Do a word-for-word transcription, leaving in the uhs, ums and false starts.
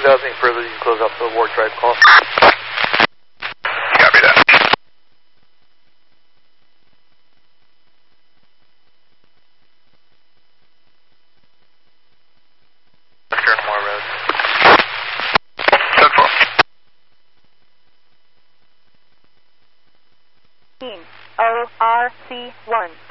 thousand further, you can close up the Ward Drive call. Copy that. Turn more road. ten four. O R C one.